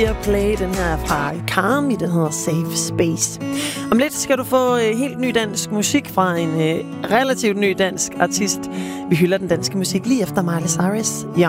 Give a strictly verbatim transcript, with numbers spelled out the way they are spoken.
Jeg play den her fra Karmi, den hedder Safe Space. Om lidt skal du få uh, helt ny dansk musik fra en uh, relativt ny dansk artist. Vi hylder den danske musik lige efter Miley Cyrus. Ja.